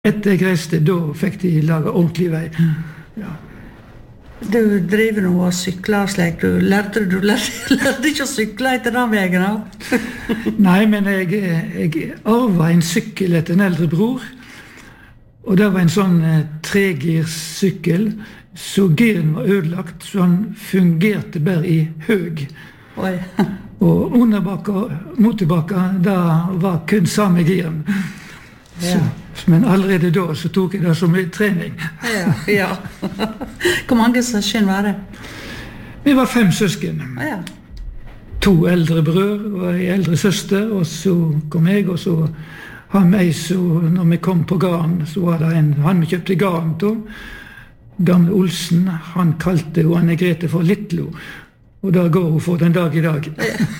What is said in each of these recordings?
Etter jeg reiste, da fikk de lage ordentlig vei. Ja. Du driver nå og sykler slik. Du lærte ikke å sykle etter den veien, da? Nei, men jeg arvet en sykkel etter en eldre bror. Og det var en sånn tregirssykkel, så giren var ødelagt, så han fungerte bare i høg. Oi. Og underbakker, motbakker, det var kun samme giren. Ja. Men allerede da så tok jeg det som en trening. Ja. Hvor mange søsken var det? Vi var 5 søsken. Ja. 2 eldre brød og en eldre søster, og så kom jeg, og så han meg, så når vi kom på garden, så var det han vi kjøpte garden til, gamle Olsen, han kalte jo Anne Grete for Littlo, og da går hun for den dag i dag.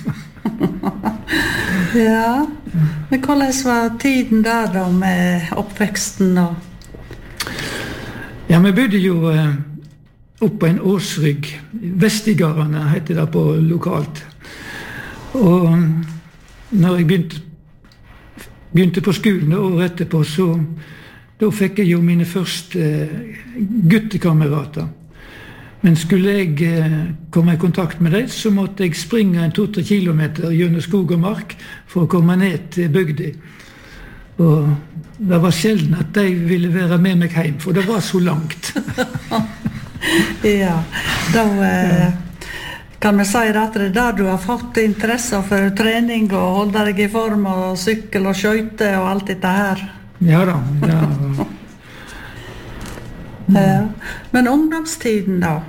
Ja, men hvordan var tiden der da med oppveksten? Ja, vi bodde jo opp på en åsrygg, Vestigarene heter det på lokalt. Og når jeg begynte på skolen året etterpå, så da fikk jeg jo mine første guttekamerater. Men skulle jeg komme i kontakt med dem, så måtte jeg springe 2-3 kilometer gjennom skog og mark for å komme ned til bygda. Og det var sjelden at de ville være med meg hjem, for det var så langt. Ja, da kan vi si at det der du har fått interesse for trening og holde deg i form og sykkel og skøyte og alt dette her. Ja da, ja. Ja. Men ungdomstiden da?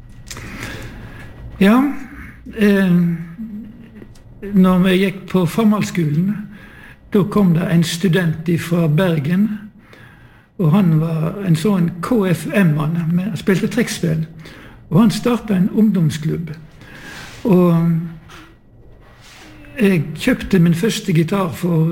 Ja, når vi gikk på formalskolen, da kom det en student fra Bergen, og han var en sånn KFM-mann, han spilte trekkspill, og han startet en ungdomsklubb. Og jeg kjøpte min første gitar for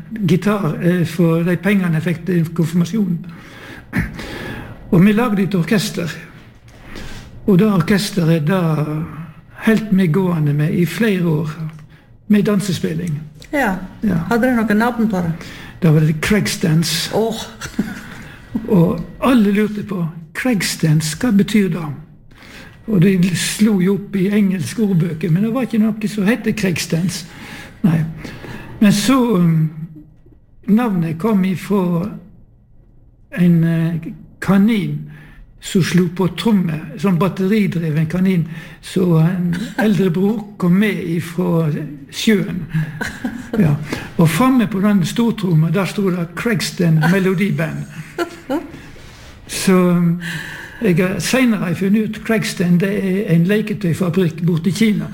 de pengene jeg fikk til konfirmasjonen. Og vi lagde et orkester. Og det orkesteret da helt meg gående med i flere år, med dansespilling. Ja. Hadde dere noen navn på det? Da var det Craigstance. Og alle lurte på, Craigstance, hva betyr det? Og de slo jo opp i engelske ordbøker, men det var ikke noe som heter Craigstance. Nei. Men så, navnet kom ifra en kanin som slo på tromme, sånn batteridreven kanin, så en eldre bror kom med ifra sjøen. Ja. Og fremme på den stortrommen, der stod det Craigston Melodiband. Så jeg har senere funnet ut Craigston, det er en leketøyfabrikk borte i Kina.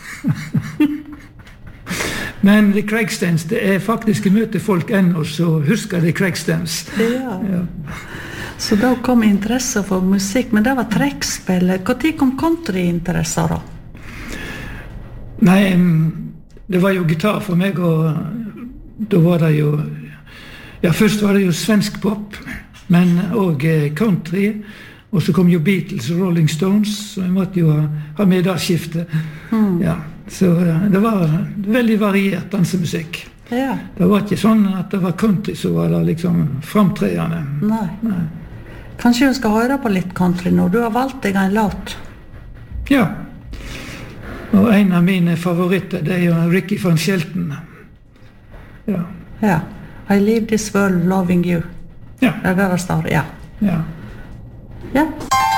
Men Craigstons, det er faktisk møtefolk ennå, så husker de Craigstons. Ja. Så da kom interesse for musikk, men det var trekkspill. Hvor kom countryinteresser da? Nei, det var jo gitar for meg, og da var det jo, ja, først var det jo svensk pop, men også country, og så kom jo Beatles og Rolling Stones, så jeg måtte jo ha med det skiftet. Ja, så det var veldig variert dansemusikk. Ja. Det var ikke sånn at det var country, så var det liksom framtredende. Nei. Kanskje du skal høre på litt country nå. Du har valgt deg en låt. Ja. Og en av mine favoritter, det er jo Ricky van Shelton. Ja. I live this world loving you. Ja. Det er det det står, ja. Ja. Ja.